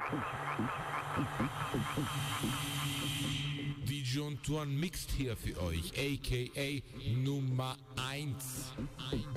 DJ Antoine mixt hier für euch, aka Nummer 1.